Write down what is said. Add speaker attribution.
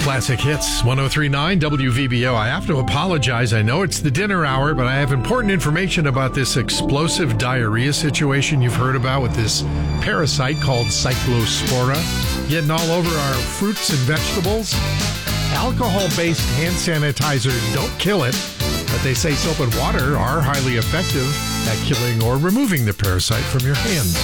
Speaker 1: Classic Hits, 103.9 WVBO. I have to apologize. I know it's the dinner hour, but I have important information about this explosive diarrhea situation you've heard about with this parasite called Cyclospora getting all over our fruits and vegetables. Alcohol-based hand sanitizer don't kill it, but they say soap and water are highly effective at killing or removing the parasite from your hands.